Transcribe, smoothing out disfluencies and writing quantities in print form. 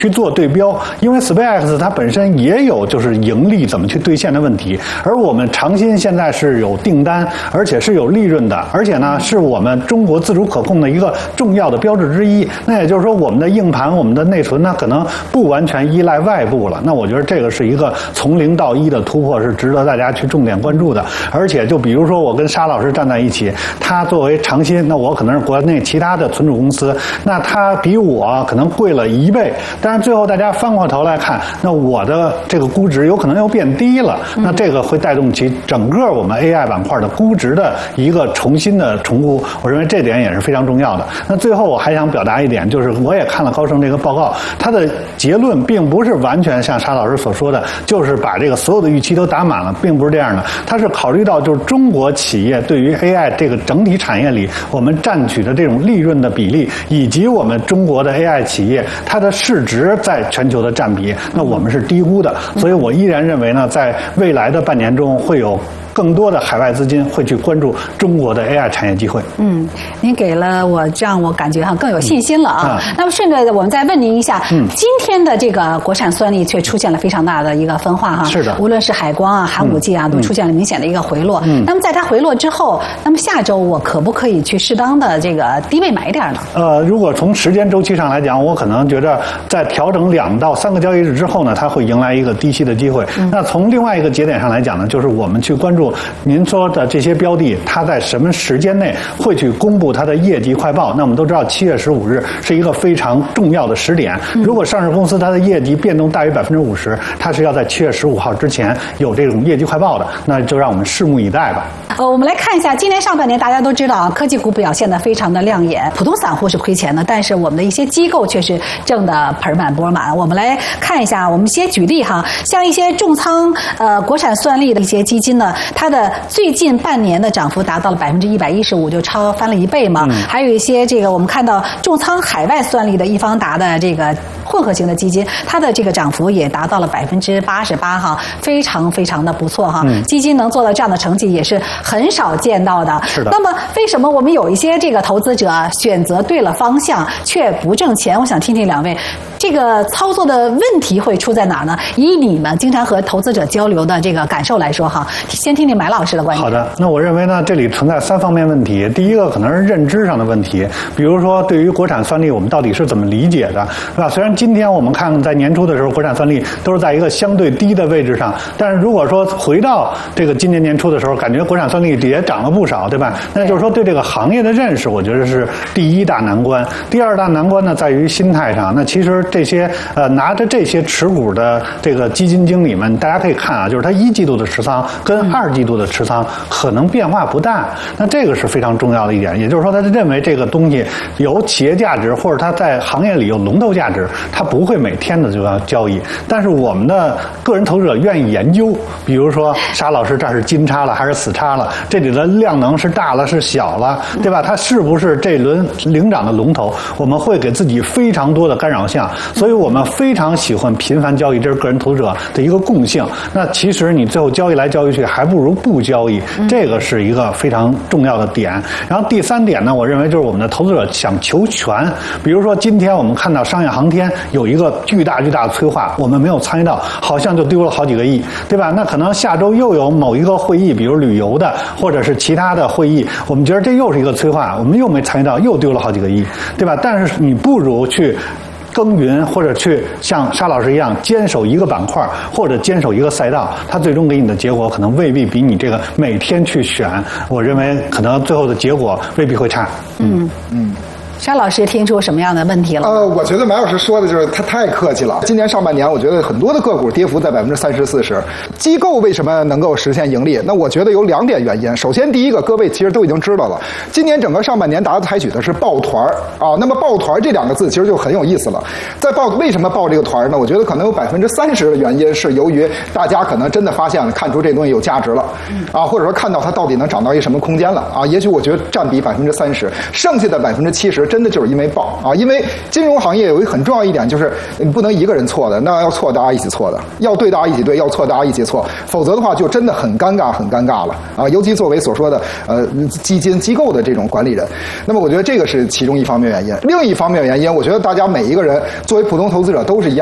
去做对标，因为 SpaceX 它本身也有就是盈利怎么去兑现的问题，而我们长鑫现在是有订单，而且是有利润的，而且呢是我们中国自主可控的一个重要的标志之一。那也就是说，我们的硬盘、我们的内存呢，可能不完全依赖外部了。那我觉得这个是一个从0到1的突破，是值得大家去重点关注的。而且就比如说，我跟沙老师站在一起，他作为长鑫，那我可能是国内其他的存储公司，那他比我可能贵了1倍，但是最后大家翻过头来看，那我的这个估值有可能又变低了，那这个会带动起整个我们 AI 板块的估值的一个重新的重估，我认为这点也是非常重要的。那最后我还想表达一点，就是我也看了高盛这个报告，它的结论并不是完全像沙老师所说的，就是把这个所有的预期都打满了，并不是这样的。它是考虑到就是中国企业对于 AI 这个整体产业里我们占取的这种利润的比例，以及我们中国的 AI 企业它的市值在全球的占比，那我们是低估的。所以我依然认为呢，在未来的半年中会有更多的海外资金会去关注中国的 AI 产业机会。 您给了我让我感觉更有信心了啊。那么顺着我们再问您一下，今天的这个国产算力却出现了非常大的一个分化哈。 是的， 无论是海光啊、寒武纪啊，都出现了明显的一个回落。那么在它回落之后，那么下周我可不可以去适当的这个低位买一点呢？ 如果从时间周期上来讲，我可能觉得在调整2到3个交易日之后呢，它会迎来一个低吸的机会。那从另外一个节点上来讲呢，就是我们去关注您说的这些标的，它在什么时间内会去公布它的业绩快报。那我们都知道7月15日是一个非常重要的时点，如果上市公司它的业绩变动大于50%，它是要在7月15号之前有这种业绩快报的，那就让我们拭目以待吧。 我们来看一下今年上半年，大家都知道啊，科技股表现得非常的亮眼，普通散户是亏钱的，但是我们的一些机构却是挣得盆满钵满。我们来看一下，我们先举例哈，像一些重仓国产算力的一些基金呢，它的最近半年的涨幅达到了115%，就超翻了1倍嘛。还有一些这个我们看到重仓海外算力的易方达的这个混合型的基金，它的这个涨幅也达到了88%哈，非常非常的不错哈。基金能做到这样的成绩也是很少见到的。 是的。 那么为什么我们有一些这个投资者选择对了方向却不挣钱？我想听听两位这个操作的问题会出在哪儿呢？以你们经常和投资者交流的这个感受来说哈，先听听马老师的观点。 好的，那我认为呢，这里存在3方面问题。第一个可能是认知上的问题，比如说对于国产算力我们到底是怎么理解的，是吧？虽然今天我们看在年初的时候，国产算力都是在一个相对低的位置上，但是如果说回到这个今年年初的时候，感觉国产算力也涨了不少，对吧？那就是说对这个行业的认识，我觉得是第一大难关。第二大难关呢，在于心态上。那其实这些拿着这些持股的这个基金经理们，大家可以看啊，就是他1季度的持仓跟2季度的持仓可能变化不大。那这个是非常重要的一点，也就是说他认为这个东西有企业价值，或者他在行业里有龙头价值，他不会每天的就要交易。但是我们的个人投资者愿意研究，比如说沙老师这是金叉了还是死叉了，这里的量能是大了是小了，对吧？它是不是这轮领涨的龙头？我们会给自己非常多的干扰项，所以我们非常喜欢频繁交易，这是个人投资者的一个共性。那其实你最后交易来交易去，还不如不交易，这个是一个非常重要的点。然后第3点呢，我认为就是我们的投资者想求全，比如说今天我们看到商业航天有一个巨大的催化，我们没有参与到，好像就丢了好几个亿，对吧？那可能下周又有某一个会议，比如旅游的或者是其他的会议，我们觉得这又是一个催化，我们又没参与到，又丢了好几个亿，对吧？但是你不如去耕耘，或者去像沙老师一样坚守一个板块或者坚守一个赛道，它最终给你的结果可能未必比你这个每天去选，我认为可能最后的结果未必会差。 沙老师听出什么样的问题了？ 我觉得马老师说的就是他太客气了。今年上半年，我觉得很多的个股跌幅在30%-40%。机构为什么能够实现盈利？那我觉得有2点原因。首先，第一个，各位其实都已经知道了，今年整个上半年大家采取的是抱团啊。那么抱团这2个字其实就很有意思了。为什么抱这个团呢？我觉得可能有30%的原因是由于大家可能真的发现了，看出这东西有价值了啊，或者说看到它到底能涨到一什么空间了啊。也许我觉得占比30%，剩下的70%。 真的就是因为爆啊，因为金融行业有一个很重要一点就是你不能一个人错的，那要错大家一起错的，要对大家一起对，要错大家一起错，否则的话就真的很尴尬，很尴尬了啊！尤其作为所说的基金机构的这种管理人，那么我觉得这个是其中一方面原因。另一方面原因，我觉得大家每一个人作为普通投资者都是一样。